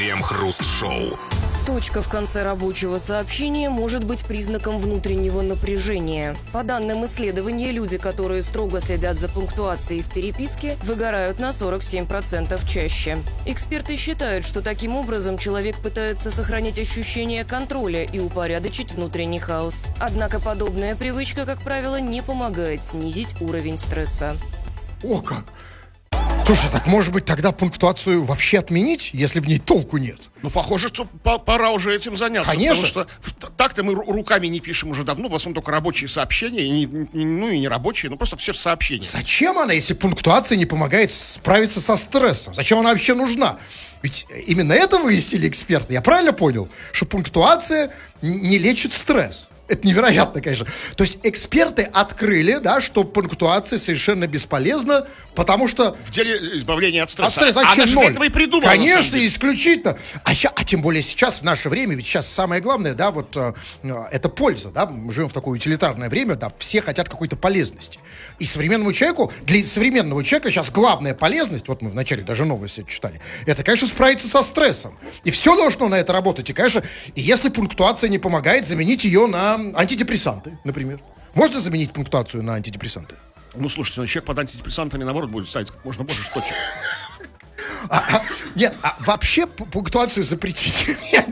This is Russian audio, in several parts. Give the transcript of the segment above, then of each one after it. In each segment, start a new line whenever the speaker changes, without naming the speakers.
Крем-хруст-шоу.
Точка в конце рабочего сообщения может быть признаком внутреннего напряжения. По данным исследования, люди, которые строго следят за пунктуацией в переписке, выгорают на 47% чаще. Эксперты считают, что таким образом человек пытается сохранить ощущение контроля и упорядочить внутренний хаос. Однако подобная привычка, как правило, не помогает снизить уровень стресса.
О, как! Слушай, так может быть тогда пунктуацию вообще отменить, если в ней толку нет?
Ну, похоже, что пора уже этим заняться.
Конечно.
Потому что так-то мы руками не пишем уже давно, в основном только рабочие сообщения, и не рабочие, но просто все в сообщениях.
Зачем она, если пунктуация не помогает справиться со стрессом? Зачем она вообще нужна? Ведь именно это выяснили эксперты. Я правильно понял, что пунктуация не лечит стресс? Это невероятно, конечно. То есть эксперты открыли, да, что пунктуация совершенно бесполезна, потому что...
В деле избавления от стресса.
От стресса вообще
она же
ноль.
для этого и придумала.
Конечно, исключительно. А тем более сейчас, в наше время, ведь сейчас самое главное, да, вот это польза, да, мы живем в такое утилитарное время, да, все хотят какой-то полезности. И современному человеку, для современного человека сейчас главная полезность, вот мы вначале даже новости читали, это, конечно, справиться со стрессом. И все должно на это работать. И, конечно, и если пунктуация не помогает, заменить ее на антидепрессанты, например. Можно заменить пунктуацию на антидепрессанты?
Ну, слушайте, человек под антидепрессантами, наоборот, будет ставить как можно больше точек.
Нет, вообще пунктуацию запретить.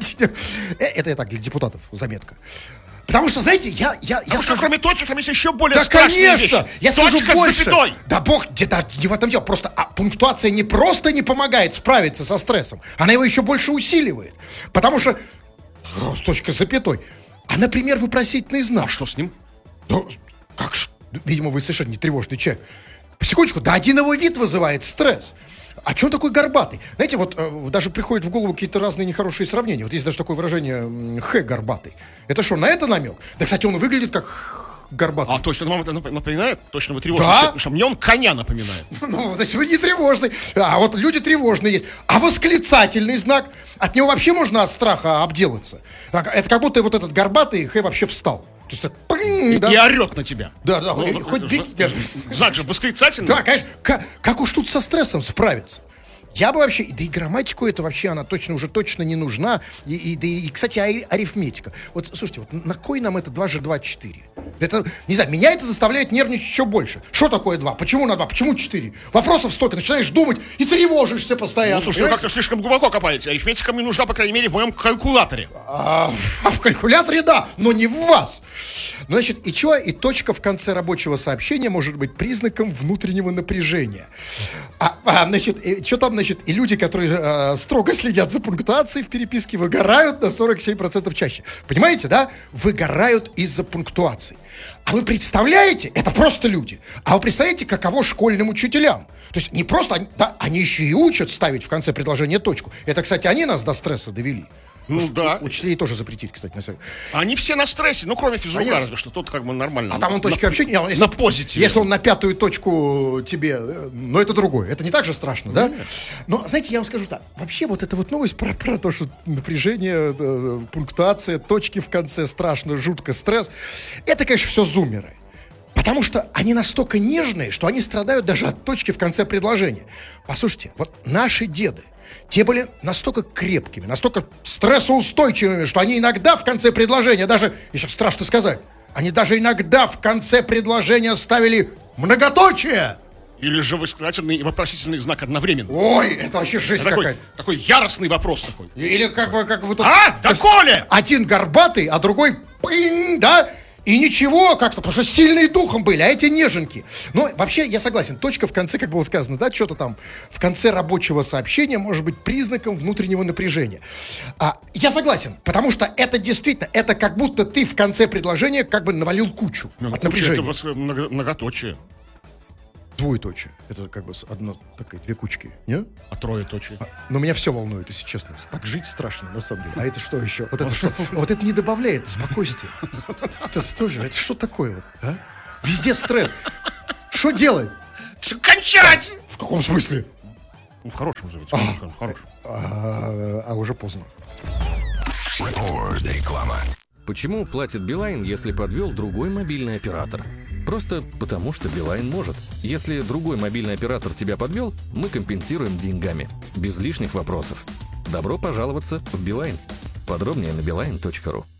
Это я так, для депутатов, заметка. Потому что, знаете, я
скажу, кроме точек, там есть еще более
да,
страшные
конечно,
вещи.
Я скажу
Точка
больше.
с запятой.
Да бог, не в этом дело. Просто пунктуация не просто не помогает справиться со стрессом, она его еще больше усиливает. Потому что точка с запятой. А, например, вопросительный знак.
А что с ним?
Ну, как ж? Видимо, вы совершенно не тревожный человек. Секундочку, да один его вид вызывает стресс. А че он такой горбатый? Знаете, вот даже приходят в голову какие-то разные нехорошие сравнения. Вот есть даже такое выражение «х горбатый». Это что, на это намек? Да, кстати, он выглядит как горбатый.
А точно вам это напоминает? Точно вы тревожный
Да?
человек? Потому что мне он коня напоминает.
Ну, значит, вы не тревожный. А вот люди тревожные есть. А восклицательный знак? От него вообще можно от страха обделаться. Это как будто вот этот горбатый «х» вообще встал. То есть, да?
И орет на тебя.
Да,
Ну,
хоть беги.
Знак же восклицательный.
Да, конечно. Как уж тут со стрессом справиться? Я бы вообще, да и грамматику это вообще, она уже точно не нужна. И кстати, арифметика. Вот, слушайте, вот на кой нам это 2 же 2, 4? Это, не знаю, меня это заставляет нервничать еще больше. Что такое 2? Почему на 2? Почему 4? Вопросов столько, начинаешь думать и тревожишься постоянно.
Ну, слушай, вы как-то слишком глубоко копаете. Арифметика мне нужна, по крайней мере, в моем калькуляторе.
А в калькуляторе, да, но не в вас. Значит, и точка в конце рабочего сообщения может быть признаком внутреннего напряжения. Значит, что там, значит, и люди, которые строго следят за пунктуацией в переписке, выгорают на 47% чаще. Понимаете, да? Выгорают из-за пунктуации. А вы представляете, это просто люди, а вы представляете, каково школьным учителям? То есть не просто, они еще и учат ставить в конце предложения точку. Это, кстати, они нас до стресса довели.
Ну да.
Учителей тоже запретить, кстати, на самом деле.
Они все на стрессе, ну кроме физрука,
Конечно.
разве что тут как бы нормально.
А там он точки вообще не...
На позитиве.
Если он на 5-ю точку тебе... Но это другое. Это не так же страшно, да? Но, знаете, я вам скажу так. Вообще вот эта вот новость про то, что напряжение, пунктуация, точки в конце, страшно, жутко, стресс. Это, конечно, все зумеры. Потому что они настолько нежные, что они страдают даже от точки в конце предложения. Послушайте, вот наши деды, те были настолько крепкими, настолько стрессоустойчивыми, что они иногда в конце предложения, даже, еще страшно сказать, они даже иногда в конце предложения ставили многоточие.
Или же восклицательный и вопросительный знак одновременно.
Ой, это вообще жесть какая-то.
Такой яростный вопрос такой.
Или как бы тут...
Коля!
Один горбатый, а другой пынь, да? И ничего как-то, потому что сильные духом были, а эти неженки. Но вообще, я согласен, точка в конце, как было сказано, да, что-то там в конце рабочего сообщения может быть признаком внутреннего напряжения. Я согласен, потому что это действительно, это как будто ты в конце предложения как бы навалил кучу от напряжения.
Это многоточие.
Двоеточие. Это как бы две кучки, не?
А троеточие.
Но меня все волнует, если честно. Так жить страшно, на самом деле. А это что еще? Вот это что? Вот это не добавляет спокойствия. Это тоже, это что такое? Везде стресс. Что делать?
Кончать!
В каком смысле?
В хорошем же, в хорошем.
Уже поздно.
Реклама.
Почему платит Билайн, если подвел другой мобильный оператор? Просто потому, что Билайн может. Если другой мобильный оператор тебя подвел, мы компенсируем деньгами. Без лишних вопросов. Добро пожаловаться в Билайн. Подробнее на beeline.ru.